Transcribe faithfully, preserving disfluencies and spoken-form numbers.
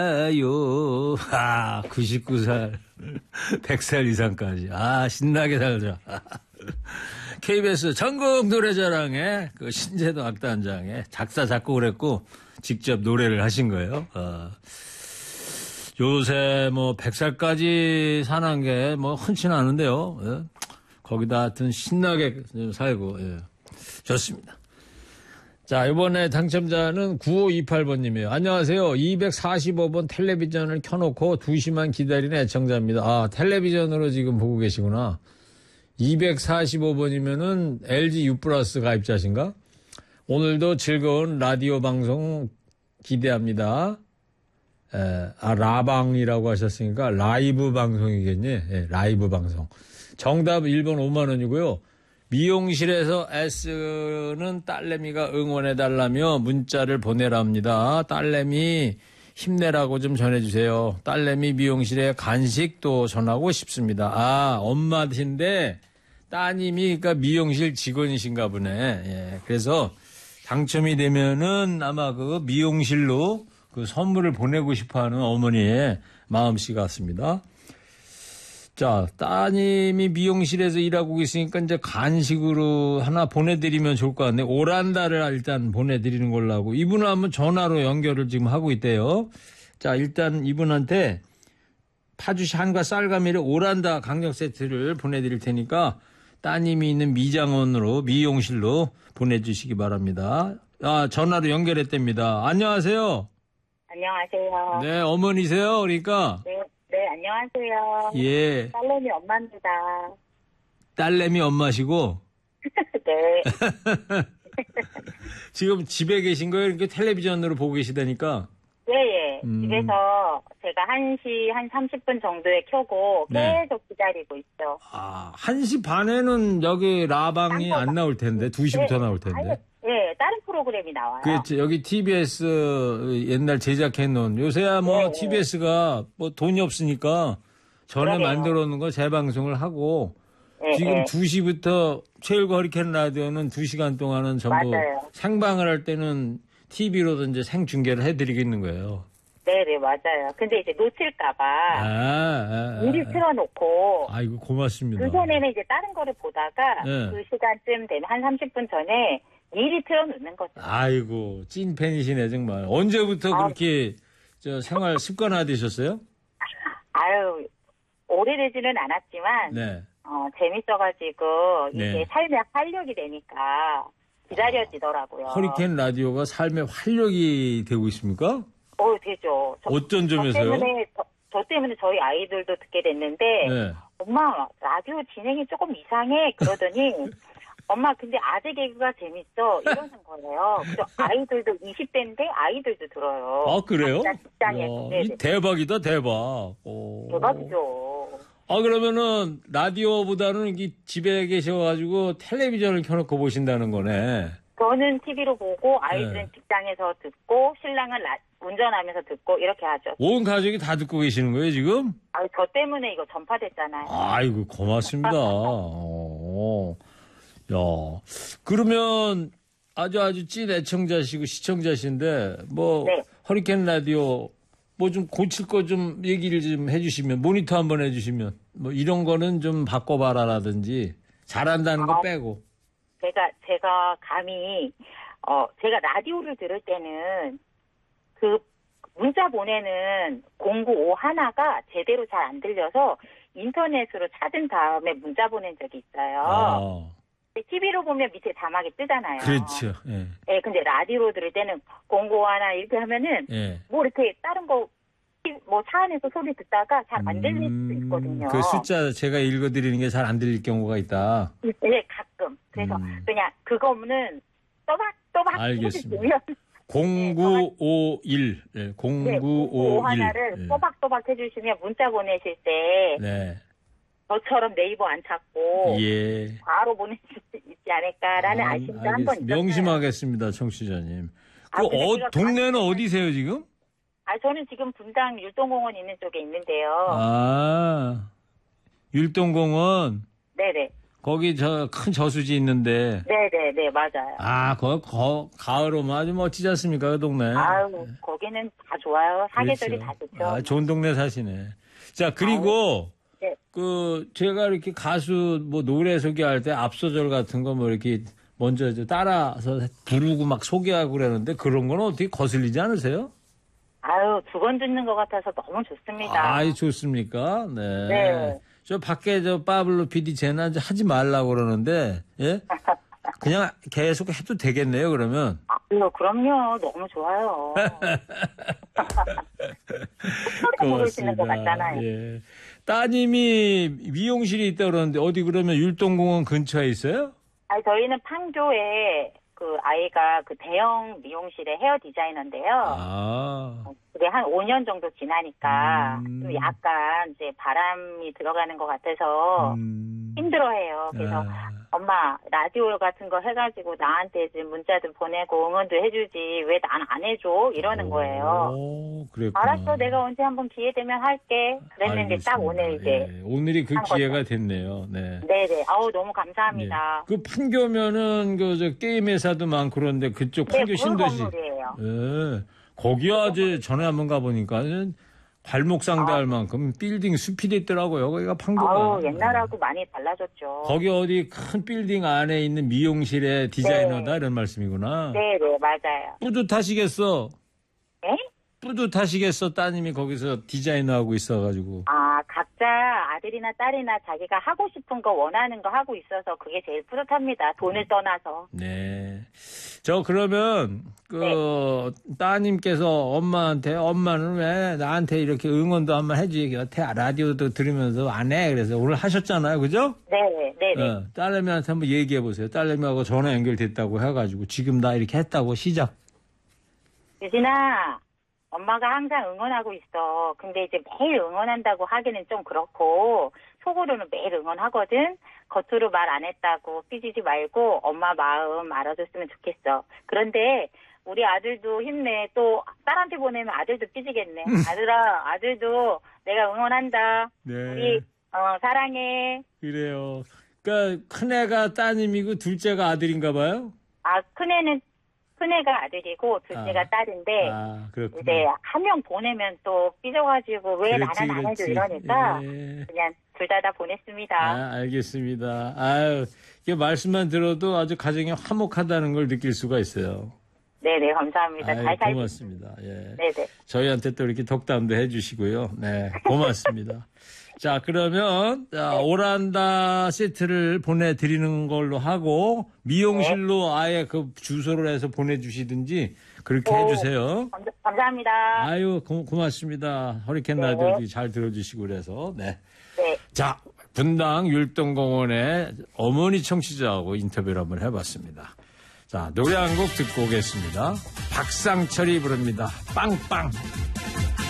요, 아, 구십구 살, 백 살 이상까지. 아, 신나게 살자. 케이비에스 전국 노래자랑에, 그 신재동 악단장에 작사, 작곡을 했고, 직접 노래를 하신 거예요. 어. 요새 뭐, 백 살까지 사는 게 뭐, 흔치는 않은데요. 예. 거기다 하여튼 신나게 좀 살고, 예. 좋습니다. 자, 이번에 당첨자는 구오이팔 번님이에요. 안녕하세요. 이백사십오 번 텔레비전을 켜놓고 두 시만 기다리는 애청자입니다. 아, 텔레비전으로 지금 보고 계시구나. 이백사십오 번이면은 엘지 U 플러스 가입자신가? 오늘도 즐거운 라디오 방송 기대합니다. 에, 아, 라방이라고 하셨으니까 라이브 방송이겠니? 예, 라이브 방송. 정답 일 번 오만 원이고요. 미용실에서 애쓰는 딸내미가 응원해달라며 문자를 보내랍니다. 딸내미 힘내라고 좀 전해주세요. 딸내미 미용실에 간식도 전하고 싶습니다. 아, 엄마신데 따님이 그러니까 미용실 직원이신가 보네. 예, 그래서 당첨이 되면은 아마 그 미용실로 그 선물을 보내고 싶어하는 어머니의 마음씨 같습니다. 자, 따님이 미용실에서 일하고 계시니까 이제 간식으로 하나 보내드리면 좋을 것 같네요. 오란다를 일단 보내드리는 걸로 하고, 이분은 한번 전화로 연결을 지금 하고 있대요. 자, 일단 이분한테 파주시 한과 쌀가미를 오란다 강력 세트를 보내드릴 테니까 따님이 있는 미장원으로 미용실로 보내주시기 바랍니다. 아, 전화로 연결했답니다. 안녕하세요. 안녕하세요. 네, 어머니세요. 그러니까. 네. 네, 안녕하세요. 예. 딸내미 엄마입니다. 딸내미 엄마시고? 네. 지금 집에 계신 거예요? 이렇게 텔레비전으로 보고 계시다니까? 예, 예. 음. 집에서 제가 한 시 한 삼십 분 정도에 켜고 네. 계속 기다리고 있죠. 아, 한 시 반에는 여기 라방이 안 나올 텐데, 두 시부터 네. 나올 텐데. 아니, 네, 다른 프로그램이 나와요. 그렇지. 여기 티비에스 옛날 제작해놓은, 요새야 뭐 네. 티비에스가 뭐 돈이 없으니까 전에 그러게요. 만들어 놓은 거 재방송을 하고, 네, 지금 네. 두 시부터 최일구 허리케인 라디오는 두 시간 동안은 전부 맞아요. 생방을 할 때는 티비로도 이제 생중계를 해드리겠는 거예요. 네네, 맞아요. 근데 이제 놓칠까봐 아, 아, 아, 미리 틀어놓고. 아이고, 고맙습니다. 그전에는 이제 다른 거를 보다가 네. 그 시간쯤 되면 한 삼십 분 전에 미리 틀어놓는 거죠. 아이고, 찐팬이시네, 정말. 언제부터 아, 그렇게 저 생활 습관화 되셨어요? 아유, 오래되지는 않았지만, 네. 어, 재밌어가지고, 이게 네. 삶의 활력이 되니까 기다려지더라고요. 허리케인 라디오가 삶의 활력이 되고 있습니까? 어, 되죠. 저, 어떤 점에서요? 저 때문에, 저, 저 때문에 저희 아이들도 듣게 됐는데, 네. 엄마, 라디오 진행이 조금 이상해. 그러더니, 엄마, 근데 아재 개그가 재밌어. 이러는 거예요. 그래서 아이들도 이십 대인데 아이들도 들어요. 아, 그래요? 직장에서. 이 대박이다, 대박. 오. 대박이죠. 아, 그러면은, 라디오보다는 이 집에 계셔가지고 텔레비전을 켜놓고 보신다는 거네. 저는 티비로 보고 아이들은 네. 직장에서 듣고 신랑은 라, 운전하면서 듣고 이렇게 하죠. 온 가족이 다 듣고 계시는 거예요, 지금? 아, 저 때문에 이거 전파됐잖아요. 아이고, 고맙습니다. 어. 야, 그러면 아주 아주 찐 애청자시고 시청자신데, 뭐, 네. 허리케인 라디오, 뭐 좀 고칠 거 좀 얘기를 좀 해주시면, 모니터 한번 해주시면, 뭐 이런 거는 좀 바꿔봐라라든지, 잘한다는 거 어, 빼고. 제가, 제가 감히, 어, 제가 라디오를 들을 때는, 그, 문자 보내는 공구오 하나가 제대로 잘 안 들려서 인터넷으로 찾은 다음에 문자 보낸 적이 있어요. 아. 티비로 보면 밑에 자막이 뜨잖아요. 그렇죠. 예. 네, 근데 라디오로 들을 때는 공고 하나 이렇게 하면은 예. 뭐 이렇게 다른 거 뭐 차 안에서 소리 듣다가 잘 안 들릴 음, 수 있거든요. 그 숫자 제가 읽어드리는 게 잘 안 들릴 경우가 있다. 네, 가끔. 그래서 음. 그냥 그거는 또박또박 알겠습니다. 공구오일. 네, 공구오일. 네, 하나를 네. 또박또박 해주시면 문자 보내실 때 네. 저처럼 네이버 안 찾고 예. 바로 보내실 수 있지 않을까라는 아, 아쉬움도 한번 있었어요. 명심하겠습니다, 청취자님. 그 아, 어, 동네는 어디세요, 지금? 아, 저는 지금 분당 율동공원 있는 쪽에 있는데요. 아, 율동공원? 네네. 거기 저 큰 저수지 있는데. 네네네, 맞아요. 아, 거, 거, 가을 오면 아주 멋지지 않습니까, 그 동네. 아유, 거기는 다 좋아요. 사계절이 그렇죠. 다 좋죠. 아, 좋은 동네 사시네. 자, 그리고, 아유, 네. 그, 제가 이렇게 가수 뭐 노래 소개할 때 앞소절 같은 거 뭐 이렇게 먼저 이제 따라서 부르고 막 소개하고 그러는데 그런 건 어떻게 거슬리지 않으세요? 아유, 두 번 듣는 것 같아서 너무 좋습니다. 아이, 좋습니까? 네. 네. 저 밖에 저 파블로 피디 쟤는 하지 말라고 그러는데, 예? 그냥 계속 해도 되겠네요, 그러면. 아유, 그럼요. 너무 좋아요. 부르시는 것 같잖아요. 예. 따님이 미용실이 있다고 그러는데 어디 그러면 율동공원 근처에 있어요? 아니, 저희는 판교에 그 아이가 그 대형 미용실의 헤어 디자이너인데요. 아. 그게 한 오 년 정도 지나니까 음. 좀 약간 이제 바람이 들어가는 것 같아서 음. 힘들어해요. 그래서 아. 엄마 라디오 같은 거 해가지고 나한테 좀 문자도 보내고 응원도 해주지 왜 난 안 해줘 이러는 거예요. 오, 그랬구나. 알았어, 내가 언제 한번 기회 되면 할게. 그랬는데 알겠습니다. 딱 오늘 이제 예, 오늘이 그 한 기회가 거죠. 됐네요. 네. 네네. 아우 너무 감사합니다. 예. 그 판교면은 그 저 게임 회사도 많고 그런데 그쪽 네, 판교 신도시. 건물이에요. 예. 거기 어제 전에 한번 가보니까는 발목상대 할 만큼 빌딩 숲이 됐더라고요. 거기가 판교가. 아우 옛날하고 많이 달라졌죠. 거기 어디 큰 빌딩 안에 있는 미용실의 디자이너다 네. 이런 말씀이구나. 네네 맞아요. 뿌듯하시겠어. 네? 뿌듯하시겠어. 따님이 거기서 디자이너하고 있어가지고. 아 각자 아들이나 딸이나 자기가 하고 싶은 거 원하는 거 하고 있어서 그게 제일 뿌듯합니다. 돈을 떠나서. 네. 저 그러면 그 네. 따님께서 엄마한테 엄마는 왜 나한테 이렇게 응원도 한번 해주기 여태 라디오도 들으면서 안 해. 그래서 오늘 하셨잖아요. 그죠? 네네 네네. 어, 딸내미한테 한번 얘기해 보세요. 딸내미하고 전화 연결됐다고 해가지고 지금 나 이렇게 했다고 시작. 유진아, 엄마가 항상 응원하고 있어. 근데 이제 매일 응원한다고 하기는 좀 그렇고 속으로는 매일 응원하거든. 겉으로 말 안 했다고 삐지지 말고 엄마 마음 알아줬으면 좋겠어. 그런데 우리 아들도 힘내. 또 딸한테 보내면 아들도 삐지겠네. 아들아, 아들도 내가 응원한다. 네. 우리 어, 사랑해. 그래요. 그러니까 큰애가 따님이고 둘째가 아들인가 봐요? 아, 큰애는 큰애가 아들이고 둘째가 아. 딸인데 아, 그렇구나. 이제 한 명 보내면 또 삐져가지고 왜 그렇지, 나는 안 해줘 그렇지. 이러니까 예. 그냥 둘 다 다 보냈습니다. 아, 알겠습니다. 아유, 이게 말씀만 들어도 아주 가정이 화목하다는 걸 느낄 수가 있어요. 네네 감사합니다. 아유, 잘 살고 고맙습니다. 예. 네네. 저희한테 또 이렇게 덕담도 해주시고요. 네, 고맙습니다. 자, 그러면 자, 오란다 세트를 보내드리는 걸로 하고 미용실로 아예 그 주소를 해서 보내주시든지 그렇게 오. 해주세요. 감사, 감사합니다. 아유, 고, 고맙습니다. 허리케인 네. 라디오도 잘 들어주시고 그래서. 네. 네. 자, 분당 율동공원의 어머니 청취자하고 인터뷰를 한번 해봤습니다. 자, 노래 한 곡 듣고 오겠습니다. 박상철이 부릅니다. 빵빵.